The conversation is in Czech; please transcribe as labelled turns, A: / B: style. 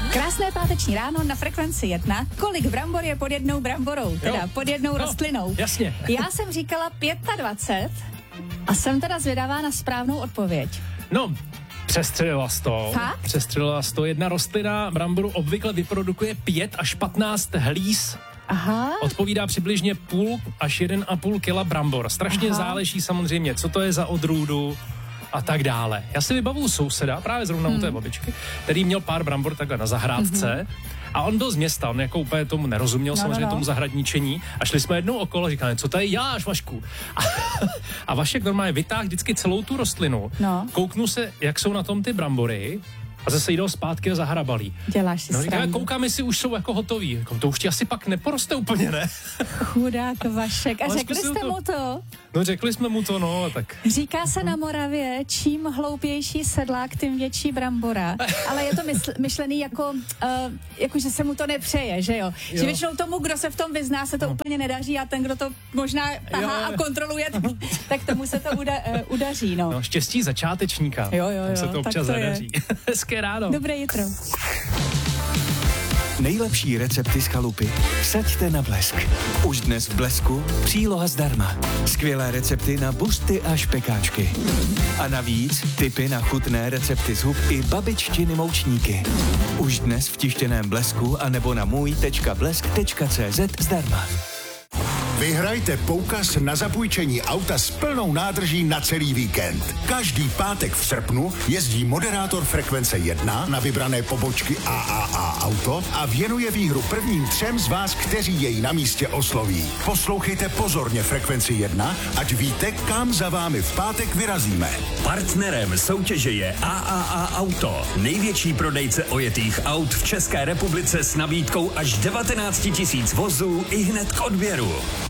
A: Krásné páteční ráno na Frekvenci 1. Kolik brambor je pod jednou bramborou? Teda pod jednou rostlinou.
B: Jasně.
A: Já jsem říkala 25 a jsem teda zvědavá na správnou odpověď.
B: No, přestřelila to.
A: Fakt?
B: Přestřelila to. Jedna rostlina bramboru obvykle vyprodukuje 5 až 15 hlíz.
A: Aha.
B: Odpovídá přibližně 0,5 až 1,5 kila brambor. Strašně záleží samozřejmě, co to je za odrůdu a tak dále. Já si vybavuju souseda, právě zrovna u té babičky, který měl pár brambor takhle na zahrádce a on byl z města, on jako úplně tomu nerozuměl, samozřejmě tomu zahradničení a šli jsme jednou okolo a říkáme, co tady děláš, Vašku? A Vašek normálně vytáhl vždycky celou tu rostlinu, kouknu se, jak jsou na tom ty brambory a zase jdou zpátky a zahrabalí.
A: Děláš si
B: říkáme, koukám, jestli už jsou jako hotový. Jako, to už ti asi pak neporoste úplně, ne?
A: Chudák Vašek. A řekli jste mu to?
B: No řekli jsme mu to, no, tak.
A: Říká se na Moravě, čím hloupější sedlák, tím větší brambora. Ale je to myšlený jako, že se mu to nepřeje, že jo? Že většinou tomu, kdo se v tom vyzná, se to úplně nedaří a ten, kdo to možná tahá a kontroluje, tak tomu se to udaří, no.
B: No, štěstí začátečníka.
A: Jo,
B: se to občas zadaří. Hezké ráno.
A: Dobré jitro.
C: Nejlepší recepty z chalupy vsaďte na Blesk. Už dnes v Blesku příloha zdarma. Skvělé recepty na busty a špekáčky. A navíc tipy na chutné recepty z hub i babiččiny moučníky. Už dnes v tištěném Blesku a nebo na můj.blesk.cz zdarma.
D: Vyhrajte poukaz na zapůjčení auta s plnou nádrží na celý víkend. Každý pátek v srpnu jezdí moderátor Frekvence 1 na vybrané pobočky AAA Auto a věnuje výhru prvním 3 z vás, kteří jej na místě osloví. Poslouchejte pozorně Frekvenci 1, ať víte, kam za vámi v pátek vyrazíme.
E: Partnerem soutěže je AAA Auto, největší prodejce ojetých aut v České republice s nabídkou až 19 000 vozů ihned k odběru.